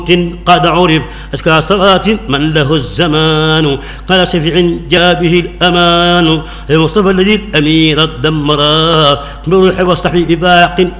قد عرف أزكى صلاة من له الزمان قال شفيع جاء به الأمان المصطفى الذي الأمير الدمرا بروح والصحب باق